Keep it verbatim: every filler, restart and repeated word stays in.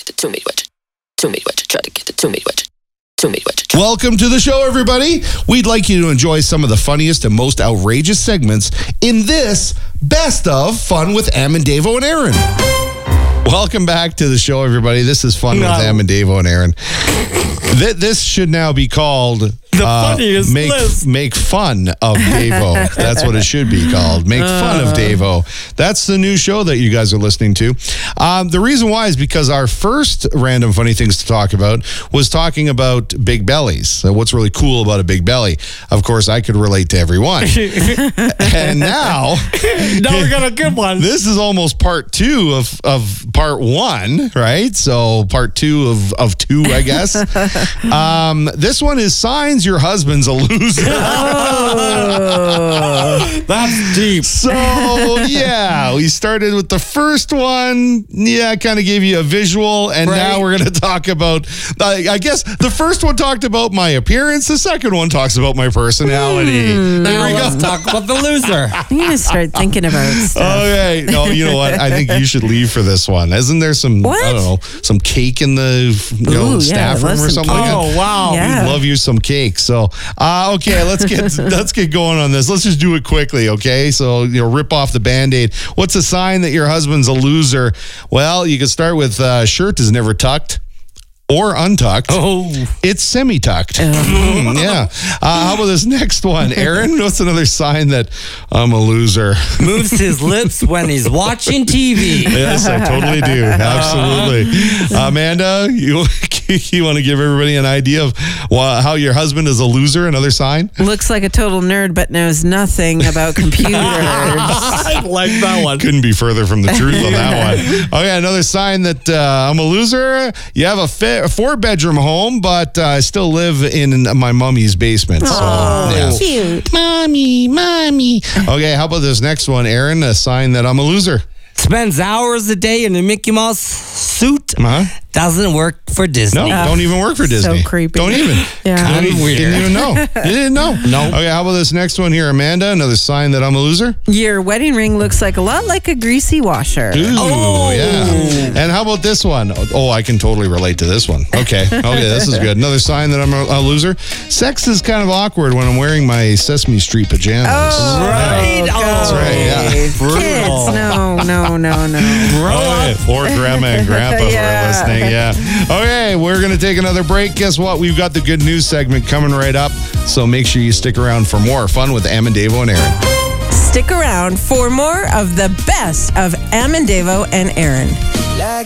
get the two-meat wedge. Two-meat wedge. Try to get the two-meat wedge. Two-meat wedge. Welcome to the show, everybody. We'd like you to enjoy some of the funniest and most outrageous segments in this Best of Fun with Am and Davo and Aaron. Welcome back to the show, everybody. This is Fun No. with Am and Davo and Aaron. Th- this should now be called The funniest make, list. make Fun of Davo. That's what it should be called. Make Fun of Davo. That's the new show that you guys are listening to. Um, the reason why is because our first random funny things to talk about was talking about big bellies. So what's really cool about a big belly? Of course, I could relate to everyone. And now, Now we got a good one. this is almost part two of, of part one, right? So part two of, of two, I guess. um, this one is signs your husband's a loser. That's deep. So, yeah, we started with the first one. Yeah, kind of gave you a visual. And Right. now we're going to talk about, I I guess the first one talked about my appearance. The second one talks about my personality. Now There we let's go. talk about the loser. You need to start thinking about stuff. Okay. No, you know what? I think you should leave for this one. Isn't there some, What? I don't know, some cake in the you know, Ooh, yeah, staff I room love or some something like that? Oh, wow. Yeah. We'd love you some cake. So, uh, okay, let's get let's get going on this. Let's just do it quickly, okay? So, you know, rip off the Band-Aid. What's a sign that your husband's a loser? Well, you can start with uh, shirt is never tucked or untucked. Oh. It's semi-tucked. Mm, yeah. Uh, how about this next one? Aaron, what's another sign that I'm a loser? Moves his lips when he's watching T V. Yes, I totally do. Absolutely. Amanda, you you want to give everybody an idea of wha- how your husband is a loser? Another sign? Looks like a total nerd, but knows nothing about computers. I like that one. Couldn't be further from the truth on that one. Okay, another sign that uh, I'm a loser. You have a, fa- a four-bedroom home, but uh, I still live in my mommy's basement. So, yeah. Cute. Mommy, mommy. Okay, how about this next one, Aaron? A sign that I'm a loser. Spends hours a day in a Mickey Mouse suit. Huh? Doesn't work for Disney. No, don't even work for Disney. So creepy. Don't even. Yeah. Don't even- Weird. Didn't even know. You didn't know. No. Okay, how about this next one here, Amanda? Another sign that I'm a loser? Your wedding ring looks like a lot like a greasy washer. Ooh, Oh. yeah. And how about this one? Oh, I can totally relate to this one. Okay. Okay, this is good. Another sign that I'm a, a loser. Sex is kind of awkward when I'm wearing my Sesame Street pajamas. Oh, Right. God. That's right, yeah. Kids, Brutal. no, no, no, no. Oh, yeah. Or grandma and grandpa who are Yeah. listening. Yeah. Okay, we're going to take another break. Guess what? We've got the good news segment coming right up. So make sure you stick around for more fun with Am and Davo and Aaron. Stick around for more of the best of Am and Davo and Aaron.